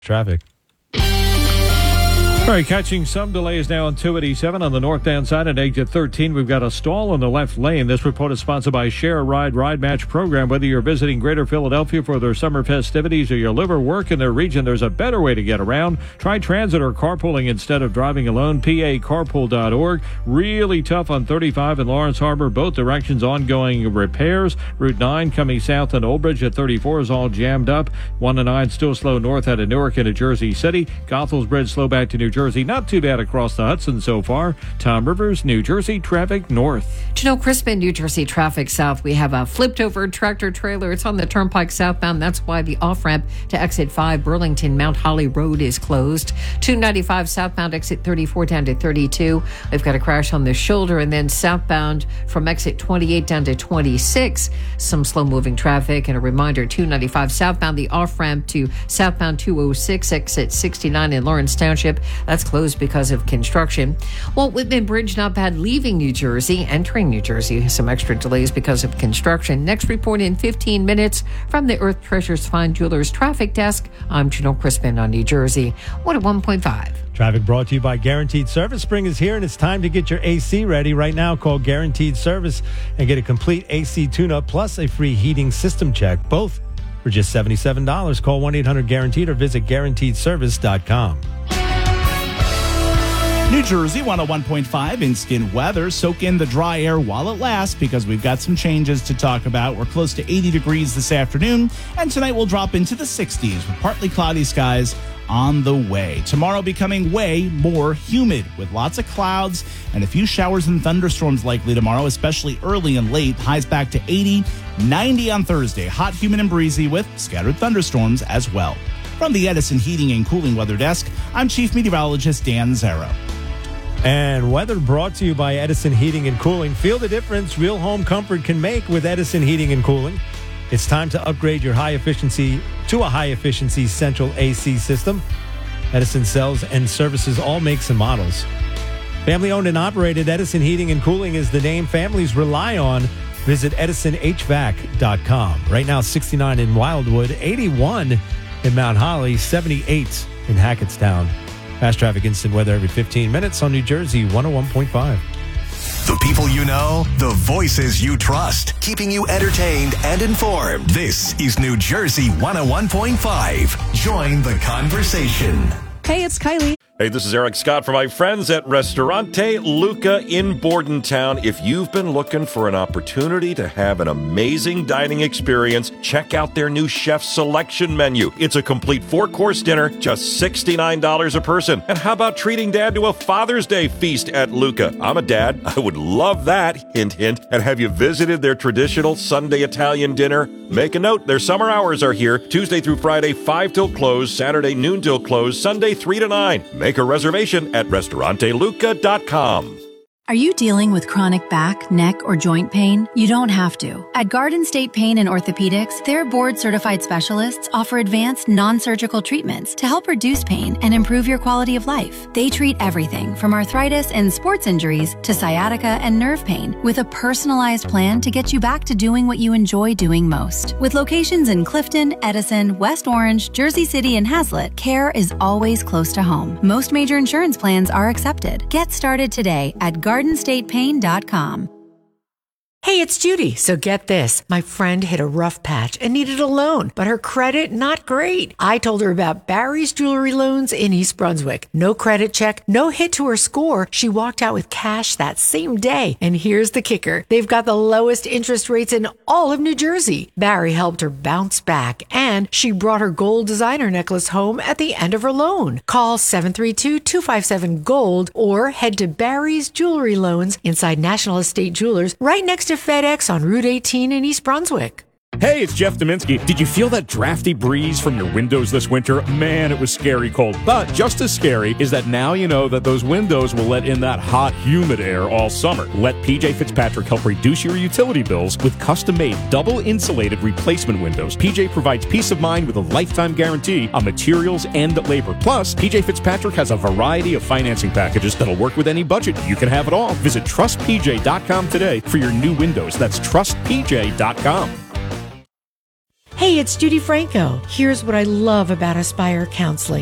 Traffic. All right, catching some delays now on 287 on the northbound side at exit 13. We've got a stall on the left lane. This report is sponsored by Share a Ride Ride Match program. Whether you're visiting Greater Philadelphia for their summer festivities or you live or work in their region, there's a better way to get around. Try transit or carpooling instead of driving alone. PACarpool.org. Really tough on 35 in Lawrence Harbor. Both directions ongoing repairs. Route 9 coming south in Old Bridge at 34 is all jammed up. 1 to 9 still slow north out of Newark into Jersey City. Goethals Bridge slow back to New Jersey. Not too bad across the Hudson so far. Tom Rivers, New Jersey traffic north. Janelle Crispin, New Jersey traffic south. We have a flipped over tractor trailer. It's on the Turnpike southbound. That's why the off ramp to exit 5 Burlington Mount Holly Road is closed. 295 southbound exit 34 down to 32. We've got a crash on the shoulder, and then southbound from exit 28 down to 26. Some slow moving traffic, and a reminder 295 southbound the off ramp to southbound 206 exit 69 in Lawrence Township. That's closed because of construction. Walt Whitman Bridge not bad leaving New Jersey. Entering New Jersey, some extra delays because of construction. Next report in 15 minutes from the Earth Treasures Fine Jewelers Traffic Desk. I'm Janelle Crispin on New Jersey 101.5. Traffic brought to you by Guaranteed Service. Spring is here and it's time to get your AC ready. Right now, call Guaranteed Service and get a complete AC tune-up plus a free heating system check. Both for just $77. Call 1-800-GUARANTEED or visit GuaranteedService.com. New Jersey 101.5 in skin weather. Soak in the dry air while it lasts because we've got some changes to talk about. We're close to 80 degrees this afternoon, and tonight we'll drop into the 60s with partly cloudy skies on the way. Tomorrow becoming way more humid with lots of clouds and a few showers and thunderstorms likely tomorrow, especially early and late. Highs back to 80, 90 on Thursday. Hot, humid, and breezy with scattered thunderstorms as well. From the Edison Heating and Cooling Weather Desk, I'm Chief Meteorologist Dan Zarrow. And weather brought to you by Edison Heating and Cooling. Feel the difference real home comfort can make with Edison Heating and Cooling. It's time to upgrade your to a high-efficiency central AC system. Edison sells and services all makes and models. Family-owned and operated, Edison Heating and Cooling is the name families rely on. Visit EdisonHVAC.com. Right now, 69 in Wildwood, 81 in Mount Holly, 78 in Hackettstown. Fast traffic instant weather every 15 minutes on New Jersey 101.5. The people you know, the voices you trust, keeping you entertained and informed. This is New Jersey 101.5. Join the conversation. Hey, it's Kylie. Hey, this is Eric Scott from my friends at Ristorante Luca in Bordentown. If you've been looking for an opportunity to have an amazing dining experience, check out their new chef selection menu. It's a complete 4-course dinner, just $69 a person. And how about treating Dad to a Father's Day feast at Luca? I'm a dad. I would love that. Hint, hint. And have you visited their traditional Sunday Italian dinner? Make a note. Their summer hours are here, Tuesday through Friday, 5 till close, Saturday noon till close, Sunday 3 to 9. Make a reservation at restauranteluca.com. Are you dealing with chronic back, neck, or joint pain? You don't have to. At Garden State Pain and Orthopedics, their board-certified specialists offer advanced non-surgical treatments to help reduce pain and improve your quality of life. They treat everything from arthritis and sports injuries to sciatica and nerve pain with a personalized plan to get you back to doing what you enjoy doing most. With locations in Clifton, Edison, West Orange, Jersey City, and Hazlet, care is always close to home. Most major insurance plans are accepted. Get started today at GardenStatePain.com. Hey, it's Judy. So get this. My friend hit a rough patch and needed a loan, but her credit not great. I told her about Barry's Jewelry Loans in East Brunswick. No credit check, no hit to her score. She walked out with cash that same day. And here's the kicker. They've got the lowest interest rates in all of New Jersey. Barry helped her bounce back, and she brought her gold designer necklace home at the end of her loan. Call 732-257-GOLD or head to Barry's Jewelry Loans inside National Estate Jewelers right next to FedEx on Route 18 in East Brunswick. Hey, it's Jeff Dominski. Did you feel that drafty breeze from your windows this winter? Man, it was scary cold. But just as scary is that now you know that those windows will let in that hot, humid air all summer. Let PJ Fitzpatrick help reduce your utility bills with custom-made, double-insulated replacement windows. PJ provides peace of mind with a lifetime guarantee on materials and labor. Plus, PJ Fitzpatrick has a variety of financing packages that'll work with any budget. You can have it all. Visit TrustPJ.com today for your new windows. That's TrustPJ.com. Hey, it's Judy Franco. Here's what I love about Aspire Counseling.